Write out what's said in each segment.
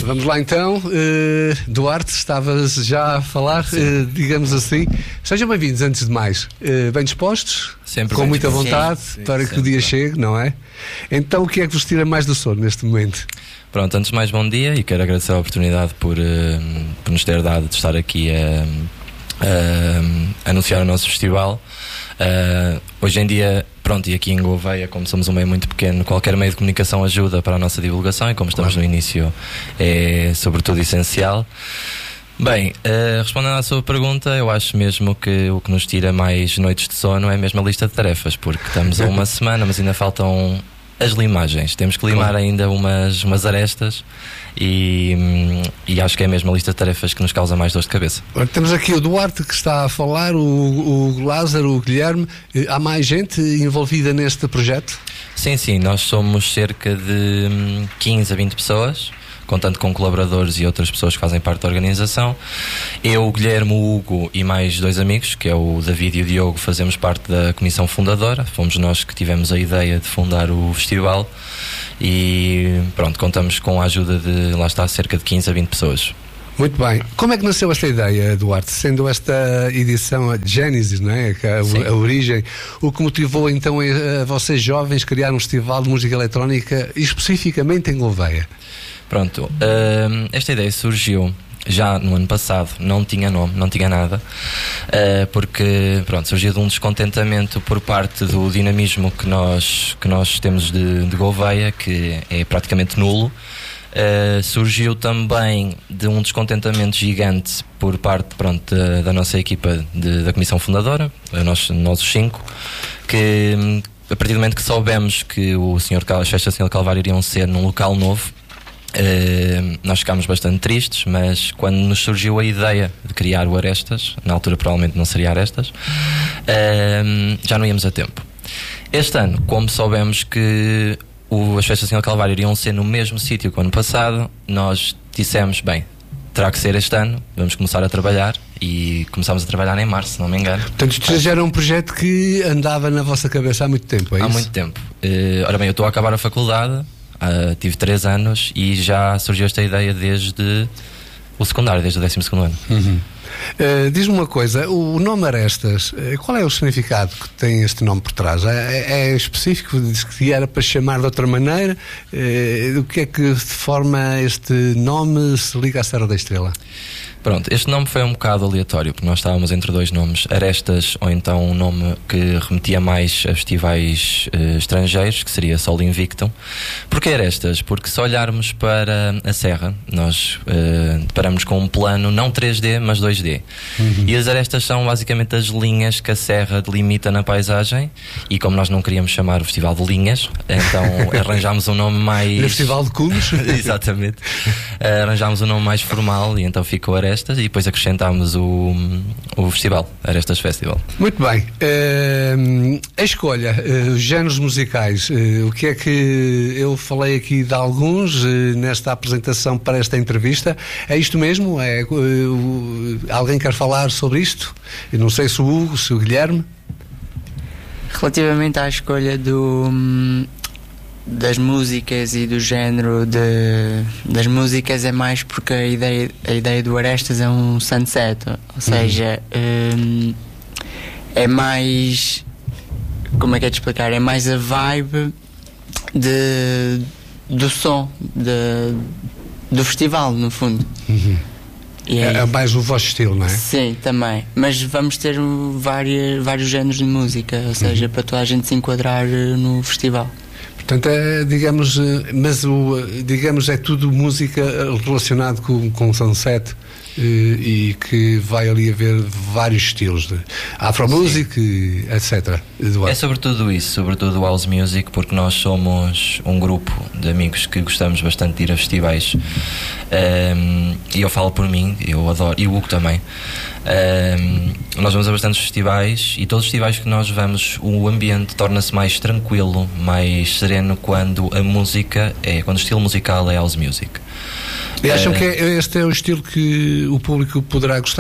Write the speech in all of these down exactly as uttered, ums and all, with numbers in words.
Vamos lá então. Uh, Duarte, estavas já a falar, uh, digamos assim. Sejam bem-vindos, antes de mais. Uh, bem dispostos? Sempre com bem muita dispostos. vontade Sim, para sim, que o dia bem. chegue, não é? Então, o que é que vos tira mais do sono neste momento? Pronto, antes de mais, bom dia, e quero agradecer a oportunidade por, uh, por nos ter dado de estar aqui a, a, a anunciar o nosso festival. Uh, hoje em dia, pronto, e aqui em Gouveia, como somos um meio muito pequeno, qualquer meio de comunicação ajuda para a nossa divulgação, e como estamos claro. no início, é sobretudo essencial. Bem, uh, respondendo à sua pergunta, eu acho mesmo que o que nos tira mais noites de sono é mesmo a lista de tarefas, porque estamos a uma semana, mas ainda faltam as limagens. Temos que limar claro. ainda umas, umas arestas e, e acho que é mesmo a lista de tarefas que nos causa mais dor de cabeça. Temos aqui o Duarte que está a falar, o, o Lázaro, o Guilherme. Há mais gente envolvida neste projeto? Sim, sim, nós somos cerca de quinze a vinte pessoas, contando com colaboradores e outras pessoas que fazem parte da organização. Eu, o Guilherme, o Hugo e mais dois amigos, que é o David e o Diogo, fazemos parte da comissão fundadora. Fomos nós que tivemos a ideia de fundar o festival e pronto, contamos com a ajuda de, lá está, cerca de quinze a vinte pessoas. Muito bem. Como é que nasceu esta ideia, Duarte? Sendo esta edição a Gênesis, não é? A, a origem, o que motivou então a, a vocês jovens criar um festival de música eletrónica especificamente em Gouveia? Pronto, uh, esta ideia surgiu já no ano passado, não tinha nome, não tinha nada, uh, porque pronto, surgiu de um descontentamento por parte do dinamismo que nós, que nós temos de, de Gouveia, que é praticamente nulo. Uh, surgiu também de um descontentamento gigante por parte, pronto, da, da nossa equipa de, da comissão fundadora, nós, nós os cinco, que a partir do momento que soubemos que o senhor, as festas do senhor Calvário iriam ser num local novo, Uh, nós ficámos bastante tristes, mas quando nos surgiu a ideia de criar o Arestas, na altura provavelmente não seria Arestas, uh, já não íamos a tempo. Este ano, como soubemos que o, as festas do senhor Calvário iriam ser no mesmo sítio que o ano passado, nós dissemos, bem, terá que ser este ano, vamos começar a trabalhar, e começámos a trabalhar em março, se não me engano. Portanto, isto já era um projeto que andava na vossa cabeça há muito tempo, é há isso? Há muito tempo. Uh, ora bem, eu estou a acabar a faculdade. Uh, tive três anos e já surgiu esta ideia desde o secundário, desde o décimo segundo ano. Uhum. Uh, diz-me uma coisa, o nome Arestas, uh, qual é o significado que tem este nome por trás? É, é específico? Diz que era para chamar de outra maneira? Uh, o que é que de forma este nome se liga à Serra da Estrela? Pronto, este nome foi um bocado aleatório, porque nós estávamos entre dois nomes, Arestas, ou então um nome que remetia mais a festivais uh, estrangeiros, que seria Sol Invictum. Porquê Arestas? Porque se olharmos para a Serra, nós uh, deparamos com um plano não três D, mas dois D. Uhum. E as arestas são basicamente as linhas que a Serra delimita na paisagem, e como nós não queríamos chamar o Festival de Linhas, então arranjámos um nome mais... O Festival de Cumes? Exatamente. Uh, arranjámos um nome mais formal, e então ficou Arestas. E depois acrescentámos o, o festival, Arestas Festival. Muito bem. Uh, a escolha, uh, os géneros musicais, uh, o que é que eu falei aqui de alguns uh, nesta apresentação para esta entrevista? É isto mesmo? É, uh, uh, alguém quer falar sobre isto? Eu não sei se o Hugo, se o Guilherme. Relativamente à escolha do... das músicas e do género de, das músicas, é mais porque a ideia, a ideia do Arestas é um sunset, ou seja, uhum. um, é mais, como é que é de explicar, é mais a vibe de, do som de, do festival, no fundo. Uhum. E é, é mais o vosso estilo, não é? Sim, também, mas vamos ter várias, vários géneros de música, ou seja, uhum. para toda a gente se enquadrar no festival. Portanto, é, digamos, mas o, digamos, é tudo música relacionada com, com o Sunset, e, e que vai ali haver vários estilos de afro-music, etcétera. Eduardo. É sobretudo isso, sobretudo house music, porque nós somos um grupo de amigos que gostamos bastante de ir a festivais, um, e eu falo por mim, eu adoro, e o Hugo também. Um, nós vamos a bastantes festivais, e todos os festivais que nós vamos, o ambiente torna-se mais tranquilo, mais sereno quando a música é, quando o estilo musical é house music. E acham uh, que este é o estilo que o público poderá gostar?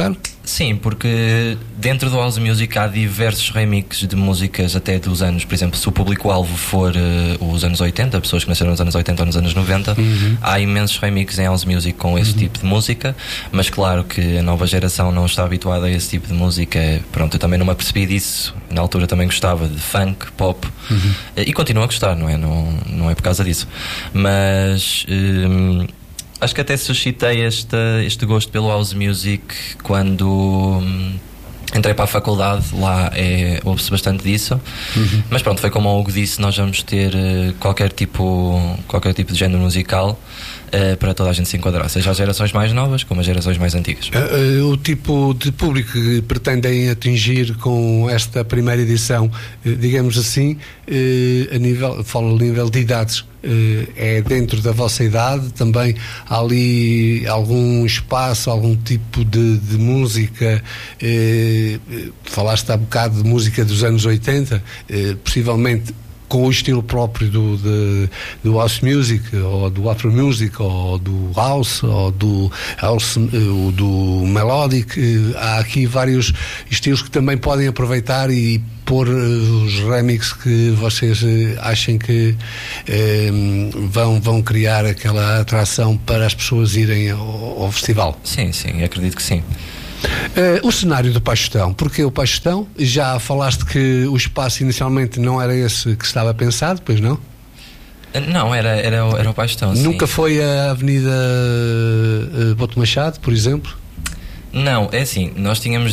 Sim, porque dentro do House Music há diversos remixes de músicas até dos anos, por exemplo, se o público-alvo for uh, os anos oitenta, pessoas que nasceram nos anos oitenta ou nos anos noventa, uhum. há imensos remixes em House Music com esse uhum. tipo de música, mas claro que a nova geração não está habituada a esse tipo de música. Pronto, eu também não me apercebi disso, na altura também gostava de funk, pop, uhum. e continuo a gostar, não é? Não, não é por causa disso, mas... Um, acho que até suscitei este, este gosto pelo House Music quando hum, entrei para a faculdade. Lá é, ouve-se bastante disso, uhum. mas pronto, foi como o Hugo disse, nós vamos ter uh, qualquer tipo qualquer tipo de género musical uh, para toda a gente se enquadrar, seja as gerações mais novas como as gerações mais antigas. Uh, uh, o tipo de público que pretendem atingir com esta primeira edição, uh, digamos assim, uh, a nível, falo a nível de idades, é dentro da vossa idade? Também há ali algum espaço, algum tipo de, de música? Eh, falaste há bocado de música dos anos oitenta, eh, possivelmente com o estilo próprio do, de, do house music, ou do afro music, ou do house, ou do house, ou do melodic. Há aqui vários estilos que também podem aproveitar e pôr os remixes que vocês achem que eh, vão, vão criar aquela atração para as pessoas irem ao, ao festival. Sim, sim, acredito que sim. Uh, o cenário do Paixão, porque o Paixão, já falaste que o espaço inicialmente não era esse que estava pensado, pois não? Não, era, era, era o Paixão. Nunca sim. foi a Avenida uh, Boto Machado, por exemplo? Não, é assim, nós tínhamos